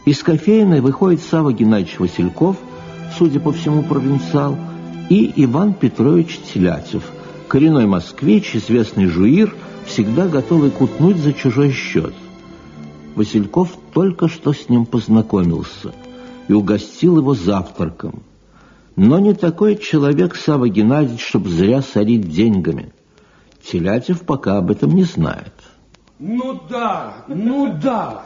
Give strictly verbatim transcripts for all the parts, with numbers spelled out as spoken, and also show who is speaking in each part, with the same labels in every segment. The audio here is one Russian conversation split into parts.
Speaker 1: Из кофейной выходит Савва Геннадьевич Васильков, судя по всему, провинциал, и Иван Петрович Телятев, коренной москвич, известный жуир, всегда готовый кутнуть за чужой счет. Васильков только что с ним познакомился и угостил его завтраком. Но не такой человек Савва Геннадьевич, чтобы зря сорить деньгами. Телятев пока об этом не знает.
Speaker 2: Ну да, ну да.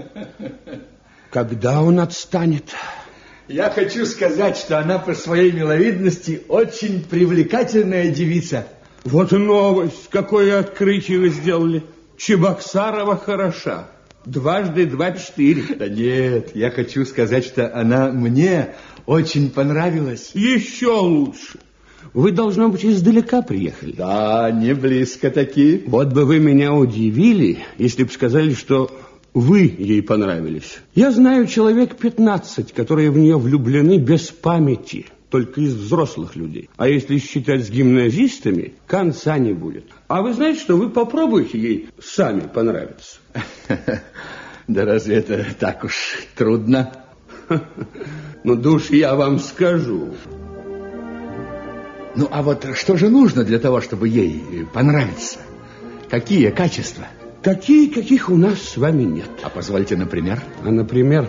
Speaker 2: Когда он отстанет?
Speaker 3: Я хочу сказать, что она по своей миловидности очень привлекательная девица.
Speaker 2: Вот новость, какое открытие вы сделали. Чебоксарова хороша. Дважды два четыре.
Speaker 3: Да нет, я хочу сказать, что она мне очень понравилась.
Speaker 2: Еще лучше. Вы, должно быть, издалека приехали.
Speaker 3: Да, не близко таки.
Speaker 2: Вот бы вы меня удивили, если бы сказали, что вы ей понравились. Я знаю человек пятнадцать, которые в нее влюблены без памяти, только из взрослых людей. А если считать с гимназистами, конца не будет. А вы знаете, что вы попробуйте ей сами понравиться.
Speaker 3: Да разве это так уж трудно?
Speaker 2: Ну, душ, я вам скажу.
Speaker 3: Ну, а вот что же нужно для того, чтобы ей понравиться? Какие качества?
Speaker 2: Такие, каких у нас с вами нет.
Speaker 3: А позвольте, например?
Speaker 2: А, например,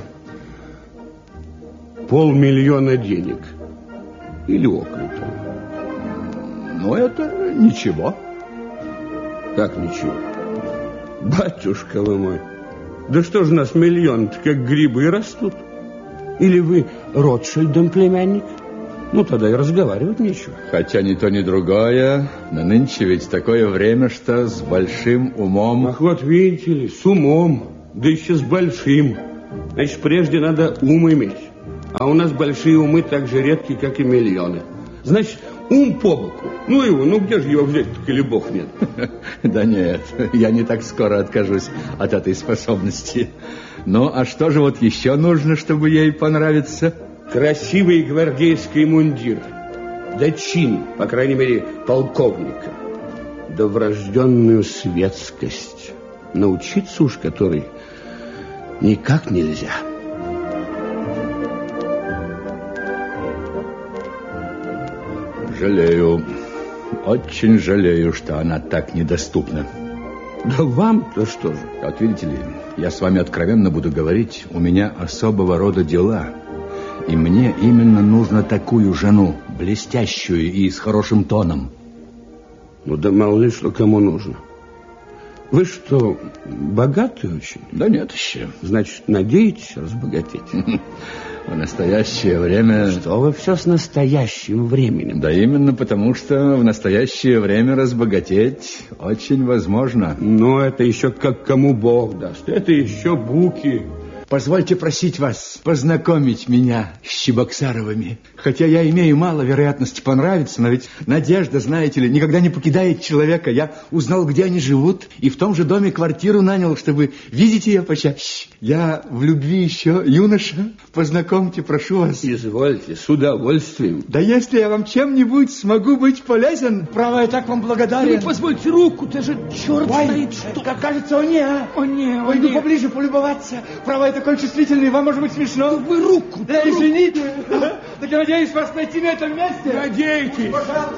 Speaker 2: полмиллиона денег. Или около того.
Speaker 3: Ну, это ничего.
Speaker 2: Как ничего? Батюшка вы мой, да что же у нас миллион-то как грибы растут? Или вы Ротшильдом племянник? Ну, тогда и разговаривать нечего.
Speaker 3: Хотя ни то, ни другое. Но нынче ведь такое время, что с большим умом...
Speaker 2: Ах, вот видите ли, с умом, да еще с большим. Значит, прежде надо ум иметь. А у нас большие умы так же редки, как и миллионы. Значит, ум по боку. Ну его, ну где же его взять-то, коли бог нет?
Speaker 3: Да нет, я не так скоро откажусь от этой способности. Ну, а что же вот еще нужно, чтобы ей понравиться?
Speaker 2: Красивый гвардейский мундир, да чин, по крайней мере, полковника, да врожденную светскость, научиться уж которой никак нельзя.
Speaker 3: Жалею, очень жалею, что она так недоступна.
Speaker 2: Да вам-то что же?
Speaker 3: Вот видите ли, я с вами откровенно буду говорить, у меня особого рода дела. И мне именно нужно такую жену, блестящую и с хорошим тоном.
Speaker 2: Ну да мало ли что кому нужно. Вы что, богаты очень?
Speaker 3: Да нет еще.
Speaker 2: Значит, надеетесь разбогатеть?
Speaker 3: В настоящее время...
Speaker 2: Что вы все с настоящим временем?
Speaker 3: Да именно потому, что в настоящее время разбогатеть очень возможно.
Speaker 2: Но это еще как кому Бог даст. Это еще буки.
Speaker 3: Позвольте просить вас познакомить меня с Чебоксаровыми. Хотя я имею мало вероятности понравиться, но ведь надежда, знаете ли, никогда не покидает человека. Я узнал, где они живут, и в том же доме квартиру нанял, чтобы видеть ее почаще. Я в любви еще юноша. Познакомьте, прошу вас.
Speaker 2: Извольте, с удовольствием.
Speaker 3: Да если я вам чем-нибудь смогу быть полезен, право, я так вам благодарен.
Speaker 2: Вы позвольте руку, ты же черт
Speaker 3: Ой,
Speaker 2: стоит. Что?
Speaker 3: как кажется, о не, а?
Speaker 2: О не, о
Speaker 3: Ой,
Speaker 2: не.
Speaker 3: ну поближе полюбоваться. Право, я такой чувствительный, вам может быть смешно.
Speaker 2: Вы руку.
Speaker 3: Да, извините. Так я надеюсь вас найти на этом месте.
Speaker 2: Надейтесь.
Speaker 3: Пожалуйста.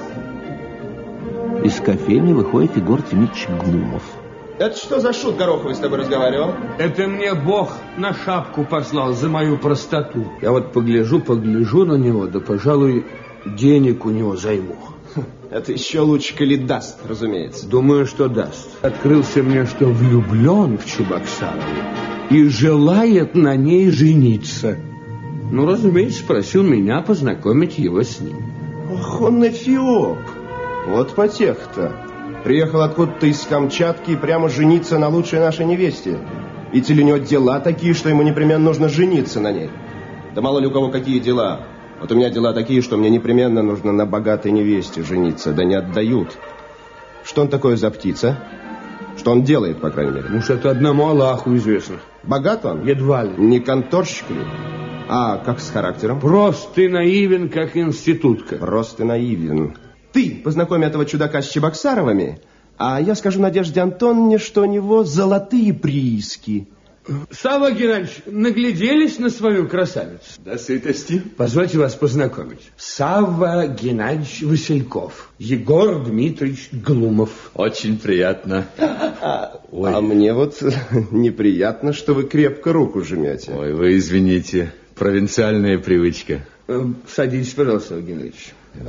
Speaker 1: Из кофейни выходит Егор Тимирович Глумов.
Speaker 4: Это что за шут Гороховый с тобой разговаривал?
Speaker 2: Это мне Бог на шапку послал за мою простоту. Я вот погляжу, погляжу на него, да, пожалуй, денег у него займу.
Speaker 4: Это еще лучше, коли даст, разумеется.
Speaker 2: Думаю, что даст. Открылся мне, что влюблен в Чебоксарову и желает на ней жениться. Ну, разумеется, просил меня познакомить его с ним.
Speaker 4: Ох, он эфиоп. Вот потех-то. Приехал откуда-то из Камчатки и прямо жениться на лучшей нашей невесте. Ведь или у него дела такие, что ему непременно нужно жениться на ней. Да мало ли у кого какие дела. Вот у меня дела такие, что мне непременно нужно на богатой невесте жениться. Да не отдают. Что он такое за птица? Что он делает, по крайней мере?
Speaker 2: Ну, что это одному Аллаху известно.
Speaker 4: Богат он?
Speaker 2: Едва ли.
Speaker 4: Не конторщик ли? А как с характером?
Speaker 2: Прост и наивен, как институтка.
Speaker 4: Прост и наивен. Ты познакомь этого чудака с Чебоксаровыми, а я скажу Надежде Антоновне, что у него золотые прииски.
Speaker 2: Савва Геннадьевич, нагляделись на свою красавицу?
Speaker 3: До сытости.
Speaker 2: Позвольте вас познакомить. Савва Геннадьевич Васильков. Егор Дмитриевич Глумов.
Speaker 3: Очень приятно.
Speaker 4: Ой. А мне вот неприятно, что вы крепко руку жмете.
Speaker 3: Ой, вы извините, провинциальная привычка.
Speaker 2: Садитесь, пожалуйста, Савва Геннадьевич.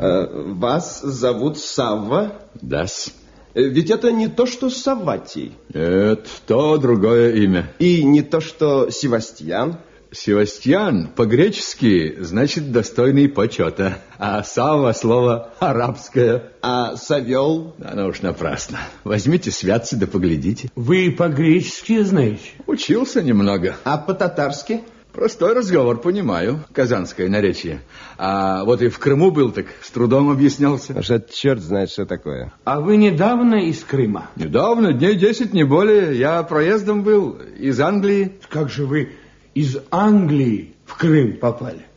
Speaker 4: Вас зовут Савва?
Speaker 3: Да-с.
Speaker 4: Ведь это не то, что Савватий.
Speaker 3: Это то другое имя.
Speaker 4: И не то, что Севастьян.
Speaker 3: Севастьян по-гречески значит достойный почета. А Савва слово арабское.
Speaker 4: А Савел?
Speaker 3: Оно уж напрасно. Возьмите святцы да поглядите.
Speaker 2: Вы по-гречески знаете?
Speaker 3: Учился немного.
Speaker 4: А по-татарски?
Speaker 3: Простой разговор понимаю, казанское наречие. А вот и в Крыму был, так с трудом объяснялся.
Speaker 4: Аж это черт знает, что такое.
Speaker 2: А вы недавно из Крыма?
Speaker 3: Недавно, дней десять, не более. Я проездом был из Англии.
Speaker 2: Как же вы из Англии в Крым попали?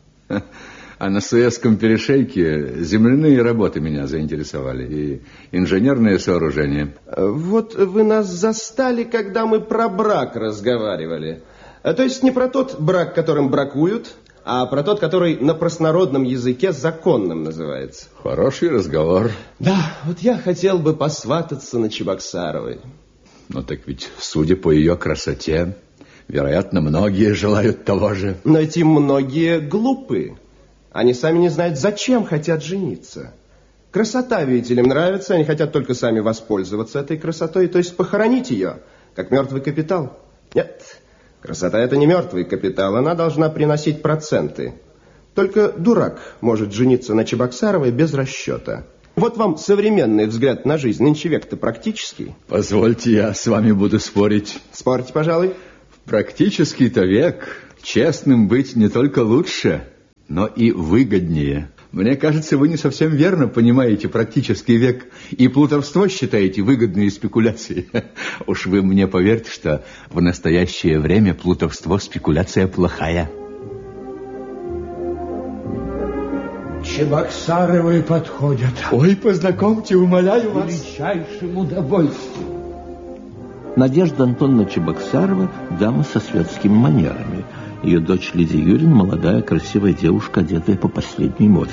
Speaker 3: А на Суэцком перешейке земляные работы меня заинтересовали и инженерные сооружения.
Speaker 4: Вот вы нас застали, когда мы про брак разговаривали. То есть не про тот брак, которым бракуют, а про тот, который на простонародном языке законным называется.
Speaker 3: Хороший разговор.
Speaker 4: Да, вот я хотел бы посвататься на Чебоксаровой.
Speaker 3: Ну так ведь, судя по ее красоте, вероятно, многие желают того же.
Speaker 4: Но эти многие глупы. Они сами не знают, зачем хотят жениться. Красота, видите ли, им нравится, они хотят только сами воспользоваться этой красотой, то есть похоронить ее, как мертвый капитал. Нет. Красота – это не мертвый капитал, она должна приносить проценты. Только дурак может жениться на Чебоксаровой без расчета. Вот вам современный взгляд на жизнь. Нынче век-то практический.
Speaker 3: Позвольте, я с вами буду спорить.
Speaker 4: Спорьте, пожалуй.
Speaker 3: В практический-то век честным быть не только лучше, но и выгоднее. Мне кажется, вы не совсем верно понимаете практический век и плутовство считаете выгодной спекуляцией. Уж вы мне поверьте, что в настоящее время плутовство спекуляция плохая.
Speaker 2: Чебоксаровы подходят.
Speaker 3: Ой, познакомьте, умоляю вас.
Speaker 2: С величайшим удовольствием.
Speaker 1: Надежда Антоновна Чебоксарова – дама со светскими манерами. Ее дочь Лидия Юрьевна – молодая, красивая девушка, одетая по последней моде.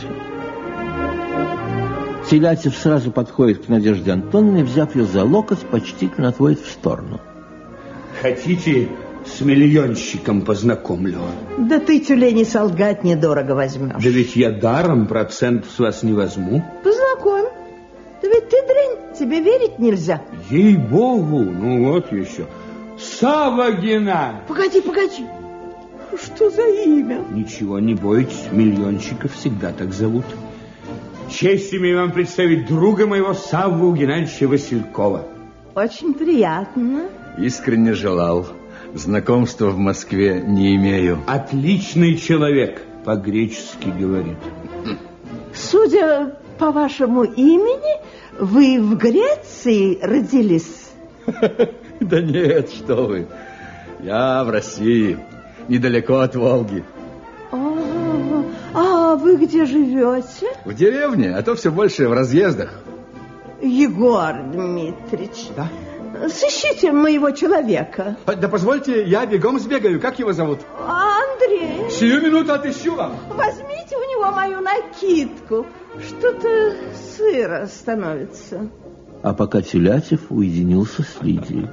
Speaker 1: Телятев сразу подходит к Надежде Антоновне, взяв ее за локоть, почтительно отводит в сторону.
Speaker 2: Хотите, с миллионщиком познакомлю?
Speaker 5: Да ты, тюлень, солгать недорого возьмешь.
Speaker 2: Да ведь я даром процент с вас не возьму.
Speaker 5: Познакомь. Да ведь ты дрянь, тебе верить нельзя.
Speaker 2: Ей-богу, ну вот еще. Савва Геннадьевич.
Speaker 5: Погоди, погоди. Что за имя?
Speaker 2: Ничего, не бойтесь, миллионщиков всегда так зовут. Честь имею вам представить друга моего Савву Геннадьевича Василькова.
Speaker 5: Очень приятно.
Speaker 3: Искренне желал. Знакомства в Москве не имею.
Speaker 2: Отличный человек, по-гречески говорит.
Speaker 5: Судя по вашему имени, вы в Греции родились?
Speaker 3: Да нет, что вы. Я в России, недалеко от Волги.
Speaker 5: А, а вы где живете?
Speaker 3: В деревне, а то все больше в разъездах.
Speaker 5: Егор Дмитриевич, да? Сыщите моего человека.
Speaker 3: Да позвольте, я бегом сбегаю. Как его зовут?
Speaker 5: Андрей.
Speaker 3: Сию минуту отыщу вам.
Speaker 5: Возьмите у него мою накидку. Что-то сыро становится.
Speaker 1: А пока Телятев уединился с Лидией.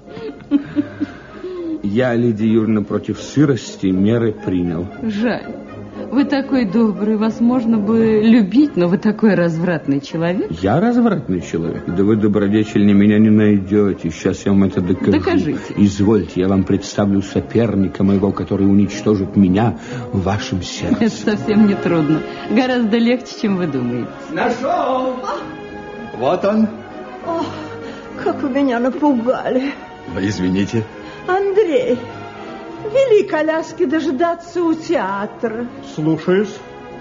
Speaker 2: Я, Лидия Юрьевна, против сырости меры принял.
Speaker 6: Жаль. Вы такой добрый, вас можно бы любить, но вы такой развратный человек.
Speaker 2: Я развратный человек? Да вы, добродетельнее, меня не найдете. Сейчас я вам это докажу.
Speaker 6: Докажите.
Speaker 2: Извольте, я вам представлю соперника моего, который уничтожит меня в вашем сердце.
Speaker 6: Это совсем не трудно. Гораздо легче, чем вы думаете.
Speaker 3: Нашел! Вот он.
Speaker 5: Ох, как вы меня напугали.
Speaker 3: Извините.
Speaker 5: Андрей, вели коляски дожидаться у театра.
Speaker 2: Слушаюсь.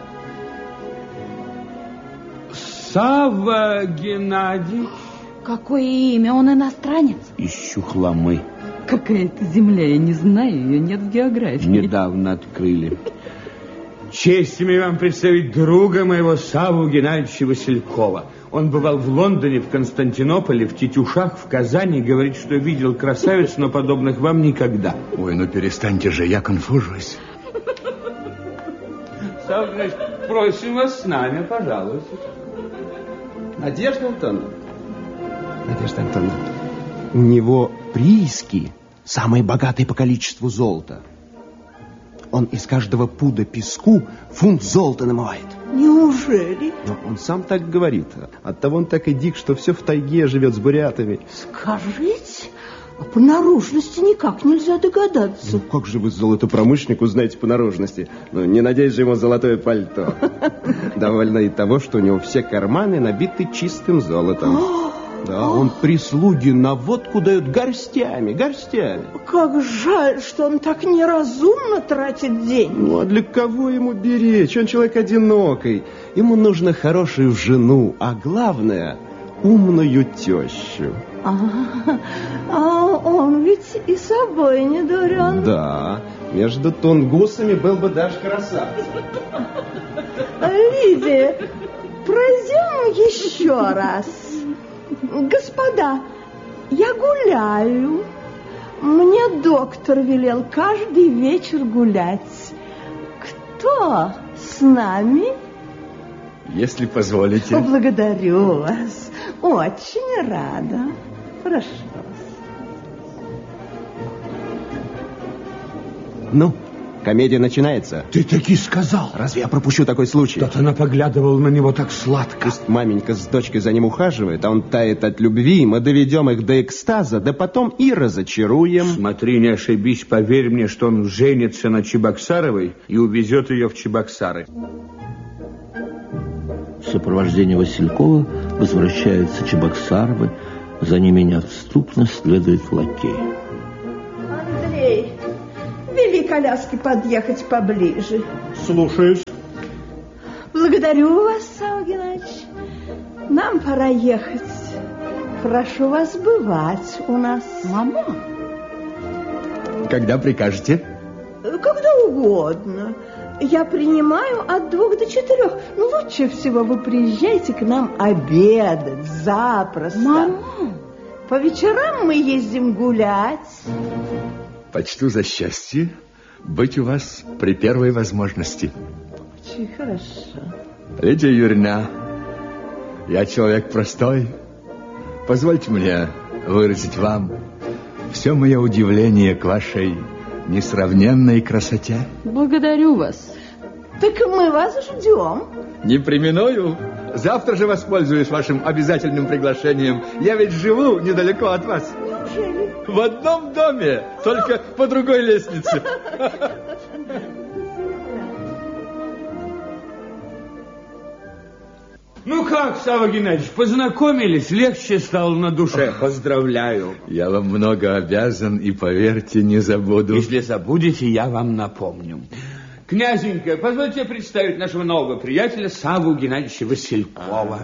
Speaker 2: Савва Геннадьевич.
Speaker 6: Какое имя? Он иностранец?
Speaker 2: Ищу хламы.
Speaker 6: Какая-то земля, я не знаю, ее нет в географии.
Speaker 2: Недавно открыли. Честь имею вам представить друга моего Савву Геннадьевича Василькова. Он бывал в Лондоне, в Константинополе, в Тетюшах, в Казани. Говорит, что видел красавиц, но подобных вам никогда.
Speaker 3: Ой, ну перестаньте же, я конфужусь.
Speaker 2: Савва Геннадьевич, просим вас с нами, пожалуйста.
Speaker 4: Надежда Антоновна. Надежда Антоновна. У него прииски самые богатые по количеству золота. Он из каждого пуда песку фунт золота намывает.
Speaker 5: Неужели?
Speaker 4: Но он сам так говорит. Оттого он так и дик, что все в тайге живет с бурятами.
Speaker 5: Скажите, а по наружности никак нельзя догадаться.
Speaker 4: Ну, как же вы золотопромышленник узнаете по наружности? Ну, не надеюсь же ему золотое пальто. Довольно и того, что у него все карманы набиты чистым золотом. Да, он прислуги на водку дает горстями, горстями.
Speaker 5: Как жаль, что он так неразумно тратит деньги.
Speaker 4: Ну, а для кого ему беречь? Он человек одинокий. Ему нужно хорошую жену, а главное, умную тещу.
Speaker 5: А, а он ведь и собой не дурен.
Speaker 4: Да, между тунгусами был бы даже красавец.
Speaker 5: Лидия, пройдем еще раз. Господа, я гуляю. Мне доктор велел каждый вечер гулять. Кто с нами?
Speaker 3: Если позволите.
Speaker 5: Благодарю вас. Очень рада. Прошу вас.
Speaker 4: Ну, комедия начинается.
Speaker 2: Ты таки сказал.
Speaker 4: Разве я пропущу такой случай?
Speaker 2: Тот она поглядывала на него так сладко.
Speaker 4: Пусть маменька с дочкой за ним ухаживает, а он тает от любви, мы доведем их до экстаза, да потом и разочаруем.
Speaker 2: Смотри, не ошибись, поверь мне, что он женится на Чебоксаровой и увезет ее в Чебоксары.
Speaker 1: В сопровождении Василькова возвращаются Чебоксаровы, за ними неотступно следует лакей.
Speaker 5: Андрей, вели коляски подъехать поближе.
Speaker 4: Слушаюсь.
Speaker 5: Благодарю вас, Савва Геннадьевич. Нам пора ехать. Прошу вас бывать у нас.
Speaker 6: Мама?
Speaker 3: Когда прикажете?
Speaker 5: Когда угодно. Я принимаю от двух до четырех. Ну, лучше всего вы приезжайте к нам обедать запросто.
Speaker 6: Мама?
Speaker 5: По вечерам мы ездим гулять.
Speaker 3: Почту за счастье быть у вас при первой возможности.
Speaker 5: Очень хорошо.
Speaker 3: Лидия Юрьевна, я человек простой. Позвольте мне выразить вам все мое удивление к вашей несравненной красоте.
Speaker 6: Благодарю вас.
Speaker 5: Так мы вас ждем.
Speaker 3: Не преминую. Завтра же воспользуюсь вашим обязательным приглашением. Я ведь живу недалеко от вас.
Speaker 5: Неужели?
Speaker 3: В одном доме, только по другой лестнице.
Speaker 2: Ну как, Савва Геннадьевич, познакомились, легче стало на душе. Поздравляю.
Speaker 3: Я вам много обязан, и, поверьте, не забуду.
Speaker 2: Если забудете, я вам напомню. Князенька, позвольте представить нашего нового приятеля Савву Геннадьевича Василькова.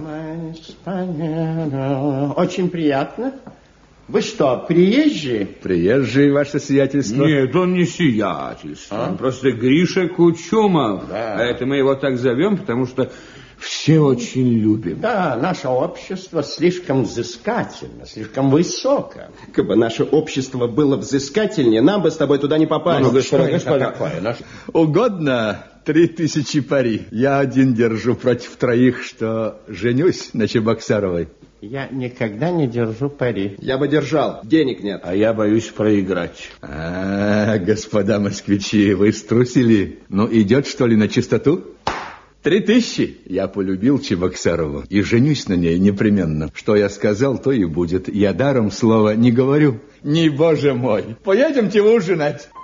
Speaker 7: Очень приятно. Вы что, приезжие?
Speaker 3: Приезжие, ваше сиятельство.
Speaker 2: Нет, он не сиятельство,
Speaker 7: А?
Speaker 2: он просто Гриша Кучумов.
Speaker 7: Да.
Speaker 2: А это мы его так зовем, потому что все очень любим.
Speaker 7: Да, наше общество слишком взыскательно, слишком высоко.
Speaker 4: Как бы наше общество было взыскательнее, нам бы с тобой туда не попасть.
Speaker 2: Ну, господа,
Speaker 7: Что это
Speaker 2: господа.
Speaker 7: такое? Наш-
Speaker 3: Угодно три тысячи пари. Я один держу против троих, что женюсь на Чебоксаровой.
Speaker 7: Я никогда не держу пари.
Speaker 4: Я бы держал, денег нет.
Speaker 2: А я боюсь проиграть.
Speaker 3: А, господа москвичи, вы струсили? Ну, идет, что ли, на чистоту? Три тысячи. Я полюбил Чебоксарову и женюсь на ней непременно. Что я сказал, то и будет. Я даром слова не говорю. Не, боже мой. Поедемте ужинать.